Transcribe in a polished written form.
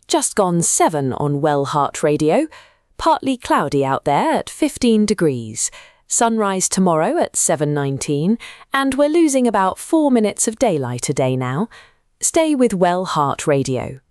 Just gone 7 on Well Heart Radio. Partly cloudy out there at 15 degrees. Sunrise tomorrow at 7:19, and we're losing about 4 minutes of daylight a day now. Stay with Well Heart Radio.